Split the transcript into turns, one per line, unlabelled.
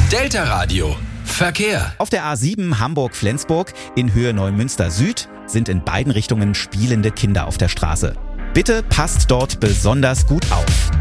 Delta Radio. Verkehr.
Auf der A7 Hamburg-Flensburg in Höhe Neumünster Süd sind in beiden Richtungen spielende Kinder auf der Straße. Bitte passt dort besonders gut auf.